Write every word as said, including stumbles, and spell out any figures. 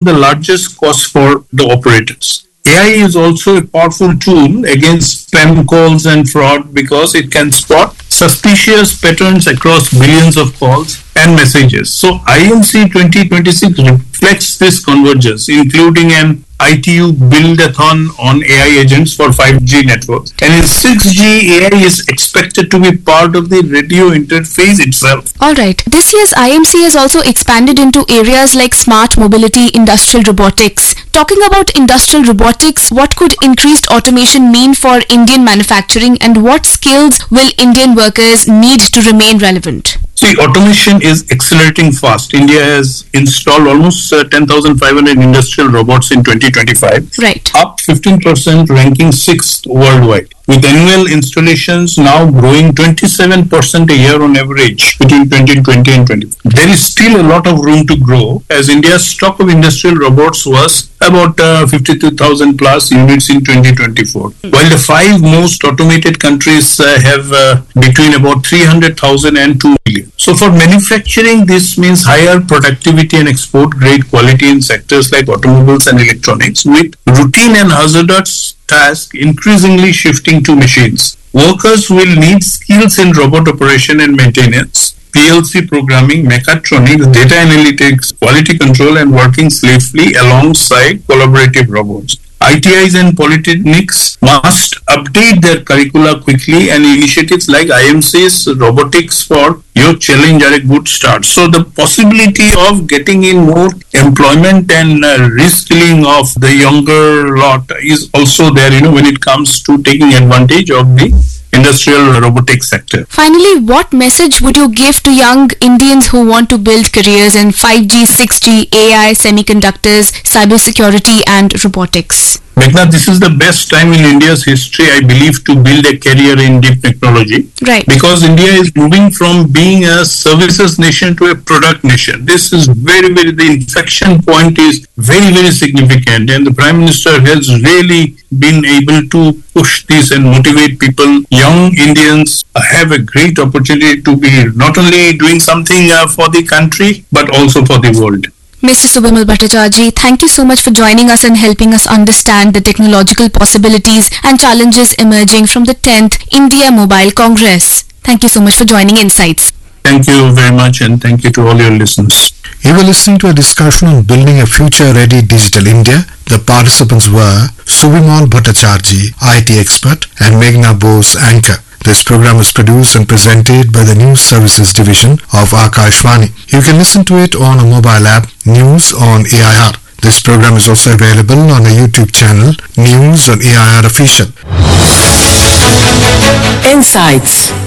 the largest cost for the operators. A I is also a powerful tool against spam calls and fraud because it can spot suspicious patterns across billions of calls and messages. So I M C twenty twenty-six reflects this convergence, including an I T U build-a-thon on A I agents for five G networks. And in six G, A I is expected to be part of the radio interface itself. Alright, this year's I M C has also expanded into areas like smart mobility, industrial robotics. Talking about industrial robotics, what could increased automation mean for Indian manufacturing, and what skills will Indian workers need to remain relevant? See, automation is accelerating fast. India has installed almost uh, ten thousand five hundred industrial robots in twenty twenty-five, right, up fifteen percent, ranking sixth worldwide, with annual installations now growing twenty-seven percent a year on average between twenty twenty and twenty. There is still a lot of room to grow, as India's stock of industrial robots was about uh, fifty-two thousand plus units in twenty twenty-four, while the five most automated countries uh, have uh, between about three hundred thousand and two million. So for manufacturing, this means higher productivity and export grade quality in sectors like automobiles and electronics, with routine and hazardous tasks increasingly shifting to machines. Workers will need skills in robot operation and maintenance, P L C programming, mechatronics, data analytics, quality control, and working safely alongside collaborative robots. I T Is and polytechnics must update their curricula quickly, and initiatives like I M C's Robotics for Your Challenge are a good start. So the possibility of getting in more employment and uh, reskilling of the younger lot is also there, you know, when it comes to taking advantage of the industrial robotics sector. Finally, what message would you give to young Indians who want to build careers in five G, six G, A I, semiconductors, cybersecurity and robotics? Meghna, this is the best time in India's history, I believe, to build a career in deep technology. Right. Because India is moving from being a services nation to a product nation. This is very, very, the inflection point is very, very significant. And the Prime Minister has really been able to push this and motivate people. Young Indians have a great opportunity to be not only doing something uh, for the country, but also for the world. Mister Subimal Bhattacharjee, thank you so much for joining us and helping us understand the technological possibilities and challenges emerging from the tenth India Mobile Congress. Thank you so much for joining Insights. Thank you very much, and thank you to all your listeners. You were listening to a discussion on building a future-ready digital India. The participants were Subimal Bhattacharjee, I T expert, and Meghna Bose, anchor. This program was produced and presented by the News Services Division of Akashvani. You can listen to it on a mobile app, News on A I R. This program is also available on a YouTube channel, News on A I R Official. Insights.